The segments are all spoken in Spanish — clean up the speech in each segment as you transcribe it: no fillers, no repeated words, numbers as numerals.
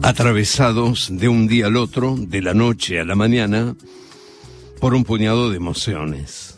Atravesados de un día al otro, de la noche a la mañana, por un puñado de emociones.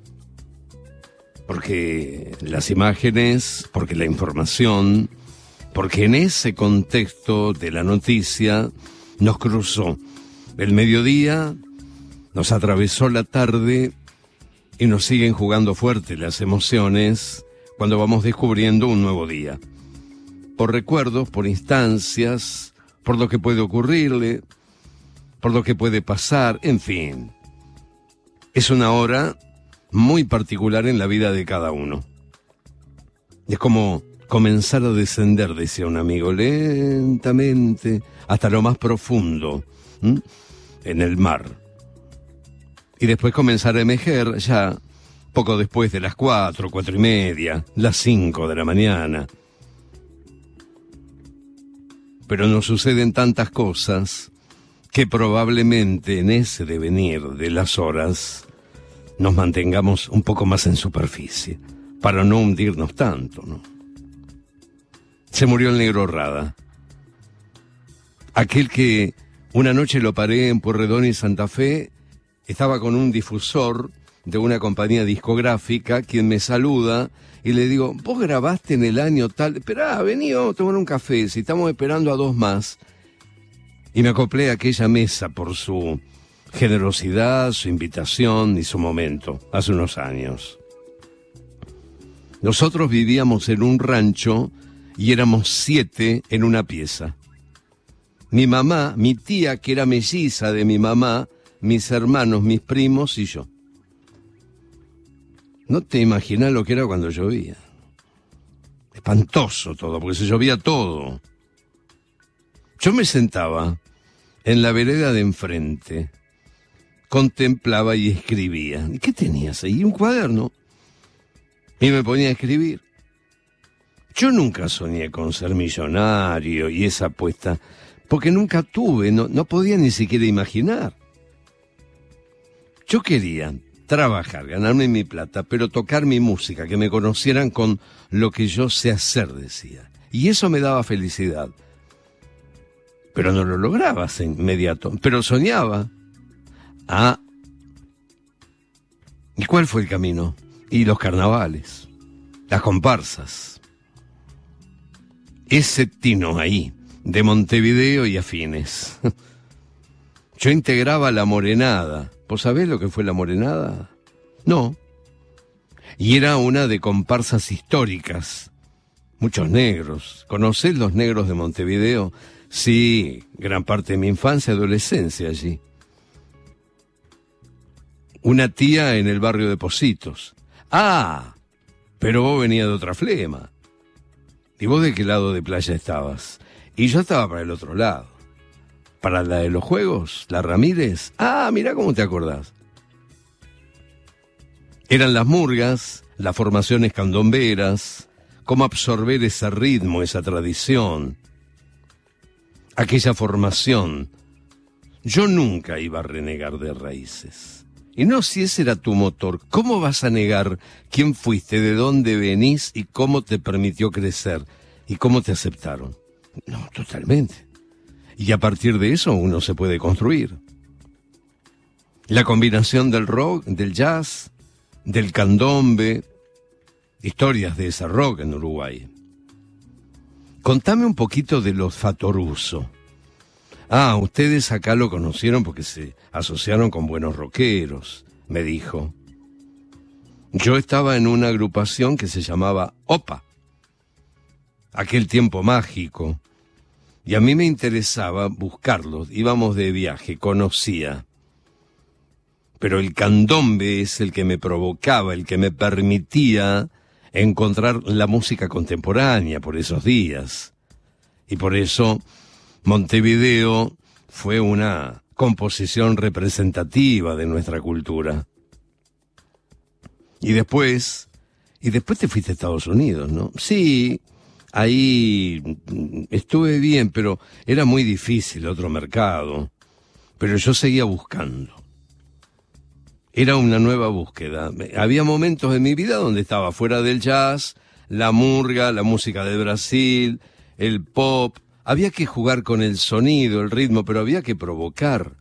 Porque las imágenes, porque la información, porque en ese contexto de la noticia nos cruzó el mediodía, nos atravesó la tarde y nos siguen jugando fuerte las emociones cuando vamos descubriendo un nuevo día. Por recuerdos, por instancias, por lo que puede ocurrirle, por lo que puede pasar, en fin. Es una hora muy particular en la vida de cada uno. Es como comenzar a descender, decía un amigo, lentamente, hasta lo más profundo, en el mar. Y después comenzar a emerger ya poco después de las 4, 4:30, las 5 de la mañana. Pero nos suceden tantas cosas que probablemente en ese devenir de las horas nos mantengamos un poco más en superficie, para no hundirnos tanto, ¿no? Se murió el Negro Rada, aquel que una noche lo paré en Pueyrredón y Santa Fe, estaba con un difusor de una compañía discográfica, quien me saluda y le digo, vos grabaste en el año tal, esperá, vení, vamos a tomar un café, si estamos esperando a 2 más. Y me acoplé a aquella mesa por su generosidad, su invitación y su momento, hace unos años. Nosotros vivíamos en un rancho y éramos 7 en una pieza. Mi mamá, mi tía, que era melliza de mi mamá, mis hermanos, mis primos y yo. No te imaginas lo que era cuando llovía. Espantoso todo, porque se llovía todo. Yo me sentaba en la vereda de enfrente, contemplaba y escribía. ¿Y qué tenías ahí? Un cuaderno. Y me ponía a escribir. Yo nunca soñé con ser millonario y esa apuesta, porque nunca tuve, no podía ni siquiera imaginar. Yo quería trabajar, ganarme mi plata, pero tocar mi música, que me conocieran con lo que yo sé hacer, decía. Y eso me daba felicidad. Pero no lo lograbas de inmediato, pero soñaba. Ah, ¿y cuál fue el camino? Y los carnavales, las comparsas. Ese tino ahí, de Montevideo y afines. Yo integraba la morenada. ¿Vos sabés lo que fue la morenada? No. Y era una de comparsas históricas. Muchos negros. ¿Conocés los negros de Montevideo? Sí, gran parte de mi infancia y adolescencia allí. Una tía en el barrio de Pocitos. Ah, pero vos venías de otra flema. ¿Y vos de qué lado de playa estabas? Y yo estaba para el otro lado. Para la de los juegos, la Ramírez. Ah, mirá cómo te acordás. Eran las murgas, las formaciones candomberas, cómo absorber ese ritmo, esa tradición, aquella formación. Yo nunca iba a renegar de raíces. Y no, si ese era tu motor, ¿cómo vas a negar quién fuiste, de dónde venís y cómo te permitió crecer y cómo te aceptaron? No, totalmente. Y a partir de eso uno se puede construir. La combinación del rock, del jazz, del candombe, historias de ese rock en Uruguay. Contame un poquito de los Fattoruso. Ah, ustedes acá lo conocieron porque se asociaron con buenos rockeros, me dijo. Yo estaba en una agrupación que se llamaba OPA, aquel tiempo mágico. Y a mí me interesaba buscarlos, íbamos de viaje, conocía. Pero el candombe es el que me provocaba, el que me permitía encontrar la música contemporánea por esos días. Y por eso Montevideo fue una composición representativa de nuestra cultura. Y después te fuiste a Estados Unidos, ¿no? Sí. Ahí estuve bien, pero era muy difícil otro mercado. Pero yo seguía buscando. Era una nueva búsqueda. Había momentos en mi vida donde estaba fuera del jazz, la murga, la música de Brasil, el pop, había que jugar con el sonido, el ritmo, pero había que provocar.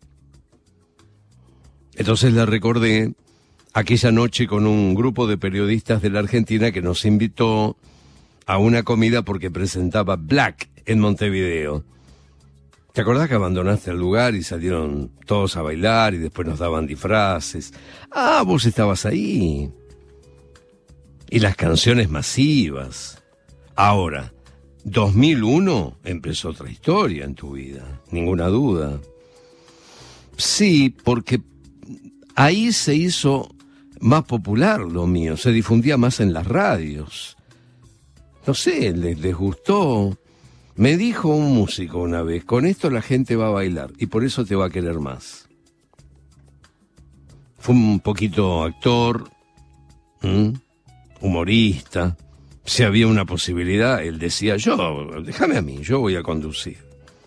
Entonces le recordé aquella noche con un grupo de periodistas de la Argentina que nos invitó a una comida porque presentaba Black en Montevideo. ¿Te acordás que abandonaste el lugar y salieron todos a bailar y después nos daban disfraces? Ah, vos estabas ahí. Y las canciones masivas. Ahora, 2001 empezó otra historia en tu vida, ninguna duda. Sí, porque ahí se hizo más popular lo mío, se difundía más en las radios. No sé, les gustó. Me dijo un músico una vez, con esto la gente va a bailar y por eso te va a querer más. Fue un poquito actor, humorista. Si había una posibilidad, él decía, déjame a mí, yo voy a conducir.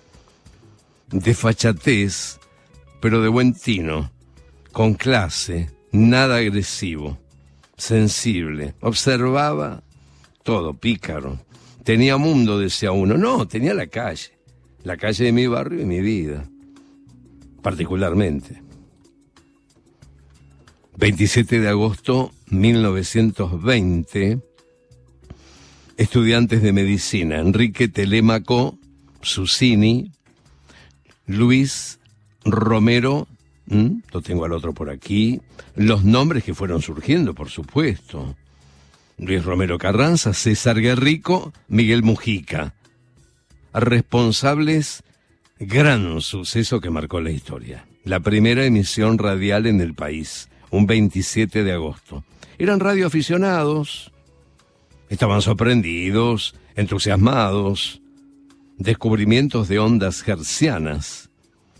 Desfachatez, pero de buen tino, con clase, nada agresivo, sensible, observaba todo, pícaro. Tenía mundo, decía uno. No, tenía la calle de mi barrio y mi vida, particularmente. 27 de agosto 1920, estudiantes de medicina, Enrique Telémaco Susini, Luis Romero, lo tengo al otro por aquí, los nombres que fueron surgiendo, por supuesto. Luis Romero Carranza, César Guerrico, Miguel Mujica. Responsables, gran suceso que marcó la historia. La primera emisión radial en el país, un 27 de agosto. Eran radioaficionados, estaban sorprendidos, entusiasmados, descubrimientos de ondas hertzianas.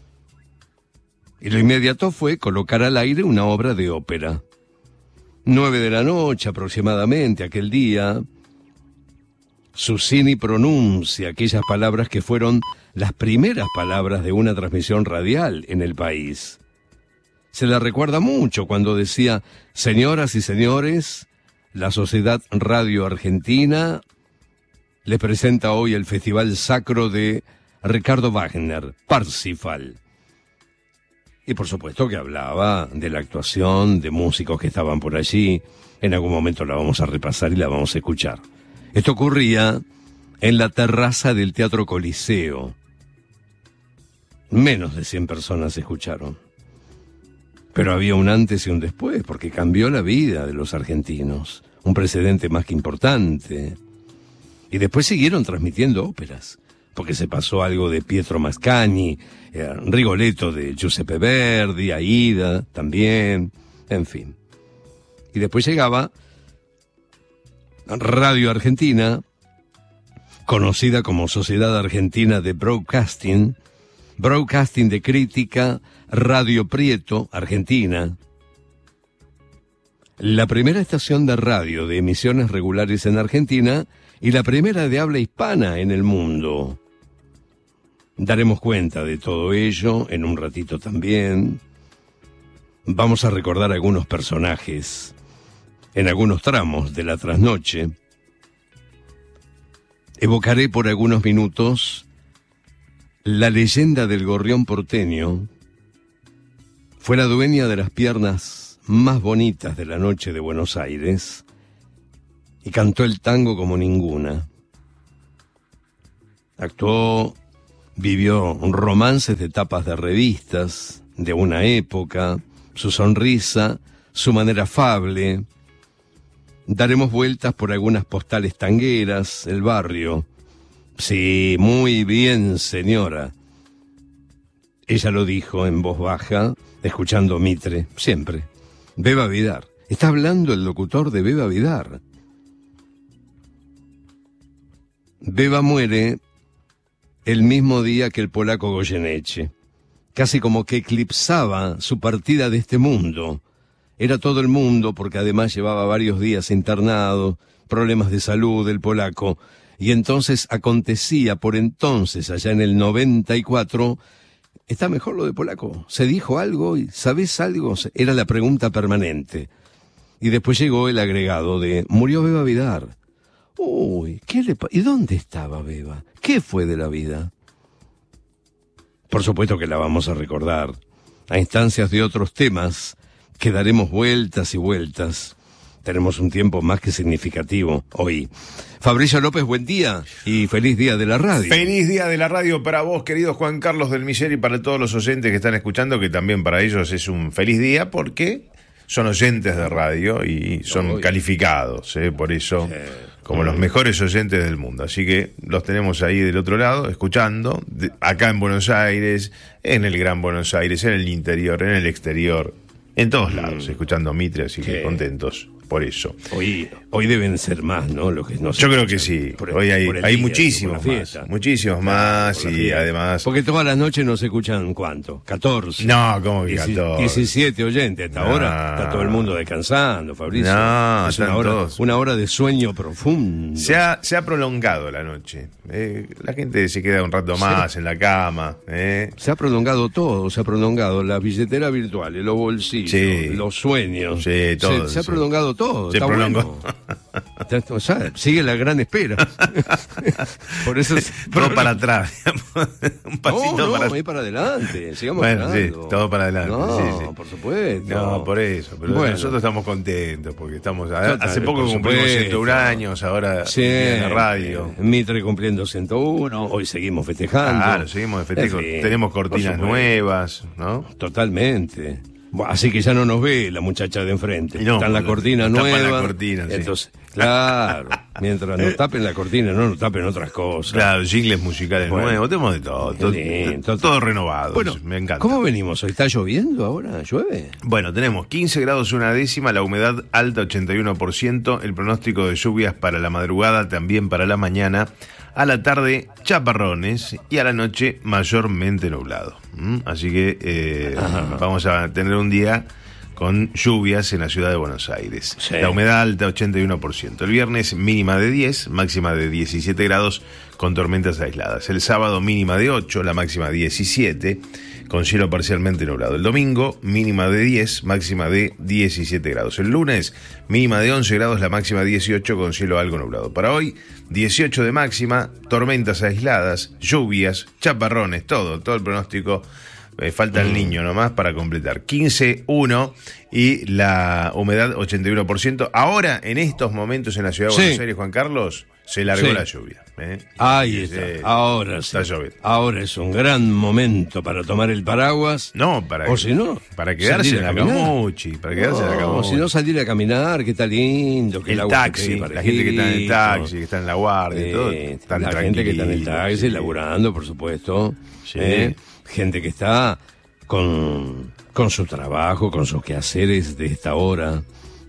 Y lo inmediato fue colocar al aire una obra de ópera. 9 de la noche aproximadamente aquel día, Susini pronuncia aquellas palabras que fueron las primeras palabras de una transmisión radial en el país. Se la recuerda mucho cuando decía, señoras y señores, la Sociedad Radio Argentina les presenta hoy el Festival Sacro de Ricardo Wagner, Parsifal. Y por supuesto que hablaba de la actuación, de músicos que estaban por allí. En algún momento la vamos a repasar y la vamos a escuchar. Esto ocurría en la terraza del Teatro Coliseo. Menos de 100 personas escucharon. Pero había un antes y un después, porque cambió la vida de los argentinos. Un precedente más que importante. Y después siguieron transmitiendo óperas, porque se pasó algo de Pietro Mascagni, Rigoletto de Giuseppe Verdi, Aida también, en fin. Y después llegaba Radio Argentina, conocida como Sociedad Argentina de Broadcasting, Broadcasting de Crítica, Radio Prieto, Argentina. La primera estación de radio de emisiones regulares en Argentina y la primera de habla hispana en el mundo. Daremos cuenta de todo ello en un ratito también. Vamos a recordar algunos personajes en algunos tramos de la trasnoche. Evocaré por algunos minutos la leyenda del gorrión porteño. Fue la dueña de las piernas más bonitas de la noche de Buenos Aires y cantó el tango como ninguna. Actuó, vivió romances de tapas de revistas de una época, su sonrisa, su manera afable. Daremos vueltas por algunas postales tangueras, el barrio. Sí, muy bien, señora. Ella lo dijo en voz baja, escuchando Mitre, siempre. Beba Vidar. Está hablando el locutor de Beba Vidar. Beba muere el mismo día que el polaco Goyeneche, casi como que eclipsaba su partida de este mundo. Era todo el mundo, porque además llevaba varios días internado, problemas de salud del polaco, y entonces acontecía por entonces, allá en el 94, ¿está mejor lo de polaco? ¿Se dijo algo? ¿Sabés algo? Era la pregunta permanente. Y después llegó el agregado de, murió Beba Vidar. Uy, ¿y dónde estaba Beba? ¿Qué fue de la vida? Por supuesto que la vamos a recordar, a instancias de otros temas que daremos vueltas y vueltas. Tenemos un tiempo más que significativo hoy. Fabricio López, buen día y feliz día de la radio. Feliz día de la radio para vos, querido Juan Carlos del Miser, y para todos los oyentes que están escuchando, que también para ellos es un feliz día porque son oyentes de radio y son calificados, por eso, como los mejores oyentes del mundo. Así que los tenemos ahí del otro lado, escuchando, acá en Buenos Aires, en el Gran Buenos Aires, en el interior, en el exterior, en todos lados, escuchando Mitre, así que contentos por eso. Hoy deben ser más, ¿no? Lo que nos Yo creo que sí. Hoy hay muchísimos más, y además... Porque todas las noches nos escuchan, ¿cuánto? 14. No, ¿cómo que 14? 17 oyentes. Hasta ahora está todo el mundo descansando, Fabricio. No, es una hora de sueño profundo. Se ha prolongado la noche. La gente se queda un rato más en la cama. Se ha prolongado todo. Se ha prolongado las billeteras virtuales, los bolsillos, los sueños. Sí, todo. Se ha prolongado todo. Se prolongó. Bueno. O sea, sigue la gran espera. Por eso todo para atrás. Un pasito para ir para adelante. Sigamos sí, todo para adelante. No, por supuesto. No, por eso. Pero nosotros estamos contentos porque estamos. Hace poco cumplimos 101 años, ahora en la radio. Mitre cumpliendo 101. Hoy seguimos festejando. Claro, seguimos de festejo. Tenemos cortinas nuevas, ¿no? Totalmente. Así que ya no nos ve la muchacha de enfrente. No, está en la cortina nueva. La cortina, entonces, claro, mientras nos tapen la cortina, no nos tapen otras cosas. Claro, jingles musicales nuevos, tenemos de todo. Todo renovado. Bueno, me encanta. ¿Cómo venimos hoy? ¿Está lloviendo ahora? ¿Llueve? Bueno, tenemos 15 grados una décima, la humedad alta 81%, el pronóstico de lluvias para la madrugada, también para la mañana. A la tarde, chaparrones, y a la noche, mayormente nublado. Así que vamos a tener un día con lluvias en la ciudad de Buenos Aires. Sí. La humedad alta, 81%. El viernes, mínima de 10, máxima de 17 grados, con tormentas aisladas. El sábado, mínima de 8, la máxima 17, con cielo parcialmente nublado. El domingo, mínima de 10, máxima de 17 grados. El lunes, mínima de 11 grados, la máxima 18, con cielo algo nublado. Para hoy, 18 de máxima, tormentas aisladas, lluvias, chaparrones, todo el pronóstico. Falta el niño nomás para completar. 15-1 y la humedad 81%. Ahora, en estos momentos en la ciudad de Buenos Aires, Juan Carlos, se largó la lluvia. Ahí está. Ahora sí. Está lloviendo. Ahora es un gran momento para tomar el paraguas. Para quedarse en la camuchi. Para quedarse en la camuchi. O si no, salir a caminar, que está lindo. Que el taxi, la gente que está en el taxi, que está en la guardia y todo. La gente que está en el taxi, laburando, por supuesto. Sí. Gente que está con su trabajo, con sus quehaceres de esta hora.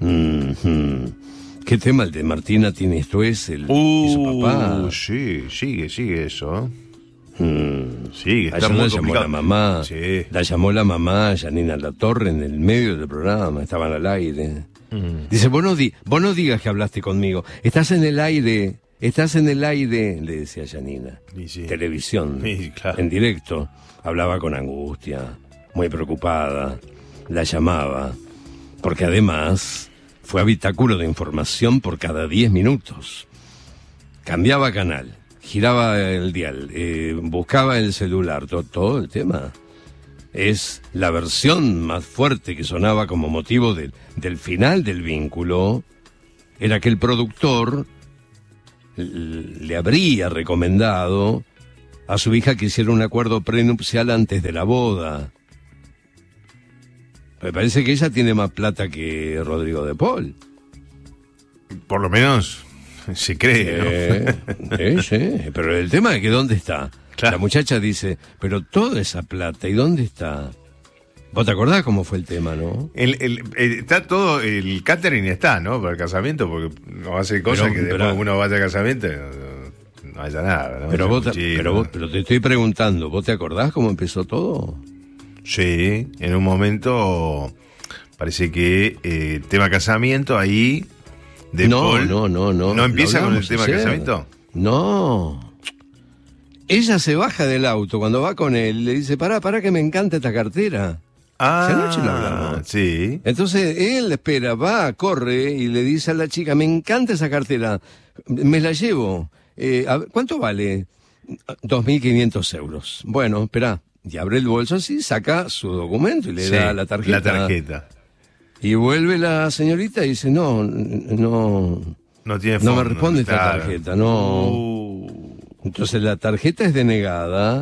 ¿Qué tema el de Martina Tini Stuess y su papá? Sí, sigue eso. Sigue, está muy complicado. La llamó la mamá, Janina Latorre, en el medio del programa, estaban al aire. Dice, vos no digas que hablaste conmigo, estás en el aire, le decía Janina. Televisión, claro. En directo. Hablaba con angustia, muy preocupada, la llamaba, porque además fue habitáculo de información por cada 10 minutos. Cambiaba canal, giraba el dial, buscaba el celular, todo el tema. Es la versión más fuerte que sonaba como motivo del final del vínculo, era que el productor le habría recomendado a su hija que hiciera un acuerdo prenupcial antes de la boda. Me parece que ella tiene más plata que Rodrigo de Paul. Por lo menos se cree, ¿no? Sí, pero el tema es que ¿dónde está? Claro. La muchacha dice, pero toda esa plata, ¿y dónde está? ¿Vos te acordás cómo fue el tema, no? Está todo, el catering está, ¿no? Para el casamiento, porque no va a ser cosa que después uno vaya al casamiento no haya nada, ¿no? Pero te estoy preguntando, ¿vos te acordás cómo empezó todo? Sí, en un momento parece que tema casamiento ahí de Paul. ¿No empieza con el tema casamiento? No. Ella se baja del auto cuando va con él, le dice, pará que me encanta esta cartera. Ah, si anoche lo hablamos. Sí. Entonces él espera, va, corre y le dice a la chica, me encanta esa cartera, me la llevo. ¿Cuánto vale? 2.500 euros. Bueno, espera. Y abre el bolso así, saca su documento y le da la tarjeta. La tarjeta. Y vuelve la señorita y dice, no tiene fondo, me responde esta claro. tarjeta, no. Entonces la tarjeta es denegada.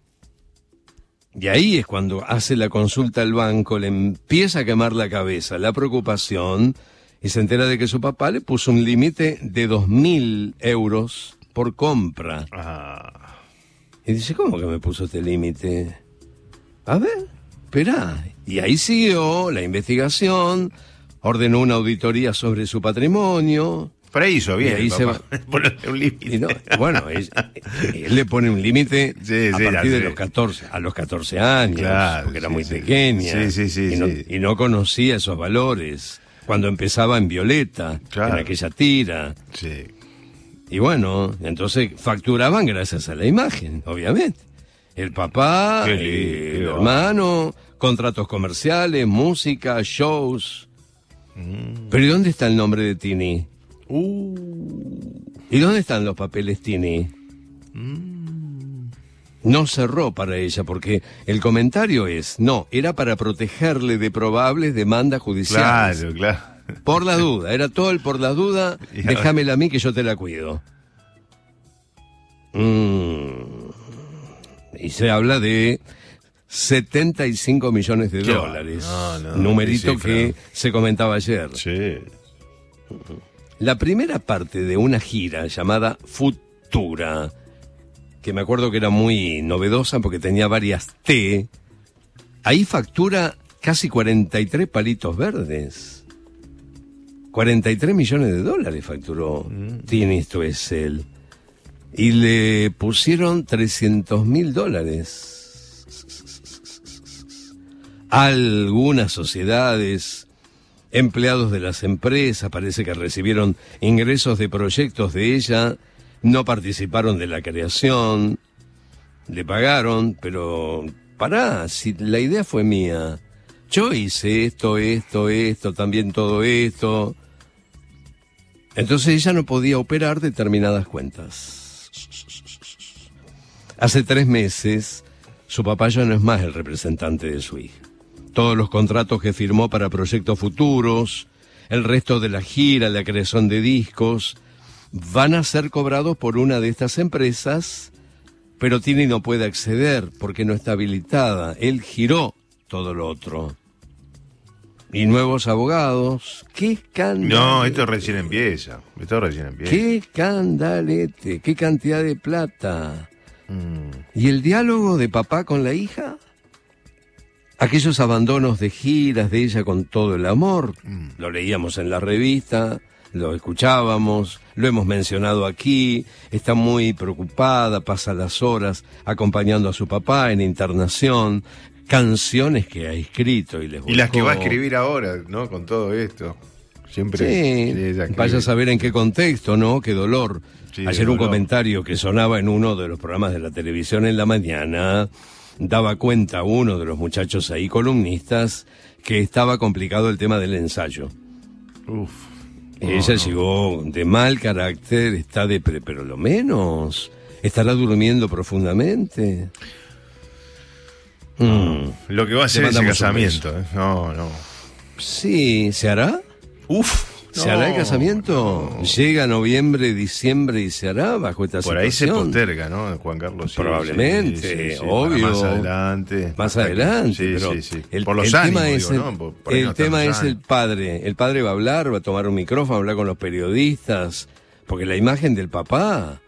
Y ahí es cuando hace la consulta al banco, le empieza a quemar la cabeza, la preocupación, y se entera de que su papá le puso un límite de 2.000 euros por compra. Y dice, ¿cómo que me puso este límite? A ver, espera. Y ahí siguió la investigación, ordenó una auditoría sobre su patrimonio. Por ahí hizo bien, y ahí papá. Ponerle un límite. Bueno, él le pone un límite a partir de los 14 años, claro, porque era muy pequeña. Y no conocía esos valores. Cuando empezaba en Violeta, en aquella tira. Sí. Y bueno, entonces facturaban gracias a la imagen, obviamente. El papá, el hermano, contratos comerciales, música, shows. Pero ¿y dónde está el nombre de Tini? ¿Y dónde están los papeles Tini? No cerró para ella, porque el comentario es, no, era para protegerle de probables demandas judiciales. Claro. Por la duda, era todo el por la duda, déjamela a mí que yo te la cuido. Y se habla de 75 millones de dólares. Numerito que se comentaba ayer. Sí. La primera parte de una gira llamada Futura, que me acuerdo que era muy novedosa porque tenía varias T, ahí factura casi 43 palitos verdes. 43 millones de dólares facturó Tini Stoessel. Y le pusieron $300.000. Algunas sociedades, empleados de las empresas, parece que recibieron ingresos de proyectos de ella, no participaron de la creación, le pagaron, pero pará, si la idea fue mía, yo hice esto, también todo esto. Entonces ella no podía operar determinadas cuentas. Hace 3 meses, su papá ya no es más el representante de su hija. Todos los contratos que firmó para proyectos futuros, el resto de la gira, la creación de discos, van a ser cobrados por una de estas empresas, pero Tini no puede acceder porque no está habilitada. Él giró todo lo otro. Y nuevos abogados, qué escándalo. No, esto recién empieza. Qué escandalete, qué cantidad de plata. ¿Y el diálogo de papá con la hija? Aquellos abandonos de giras de ella con todo el amor. Lo leíamos en la revista, lo escuchábamos, lo hemos mencionado aquí. Está muy preocupada, pasa las horas acompañando a su papá en internación. Canciones que ha escrito y les volcó. Y las que va a escribir ahora, ¿no? Con todo esto. Siempre. Sí, vaya a saber en qué contexto, ¿no? Qué dolor. Sí, ayer un comentario que sonaba en uno de los programas de la televisión en la mañana, daba cuenta uno de los muchachos ahí columnistas que estaba complicado el tema del ensayo. Ella llegó de mal carácter, está pero lo menos estará durmiendo profundamente. Lo que va a ser ese casamiento. No. Sí, ¿se hará? ¿Se hará el casamiento? No. Llega noviembre, diciembre y se hará bajo esta Por ahí se situación. posterga, ¿no? Juan Carlos. Probablemente, obvio. Más adelante. Pero el por los ánimos, tema es el tema es el padre. El padre va a hablar, va a tomar un micrófono, va a hablar con los periodistas, porque la imagen del papá.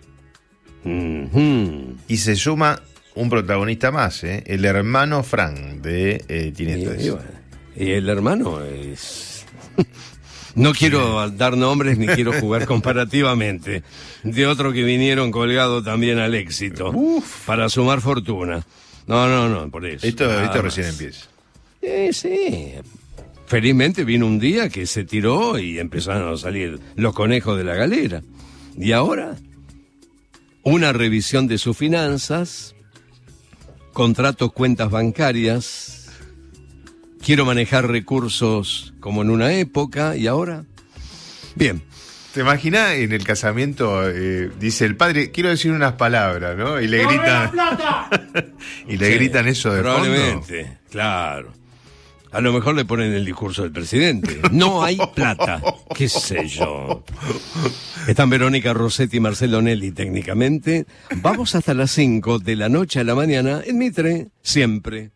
Y se suma un protagonista más, el hermano Frank de Tini Stoessel. Y el hermano es... No quiero dar nombres ni quiero jugar comparativamente. De otro que vinieron colgado también al éxito. Para sumar fortuna. No, por eso. Esto recién empieza. Sí. Felizmente vino un día que se tiró y empezaron a salir los conejos de la galera. Y ahora, una revisión de sus finanzas, contratos, cuentas bancarias, Quiero manejar recursos como en una época y ahora. Bien. ¿Te imaginas en el casamiento, dice el padre, quiero decir unas palabras, ¿no? Y le gritan. Y le gritan eso de fondo. Probablemente, claro. A lo mejor le ponen el discurso del presidente. No hay plata. ¿Qué sé yo? Están Verónica Rossetti y Marcelo Nelly técnicamente. Vamos hasta las 5 de la noche a la mañana en Mitre, siempre.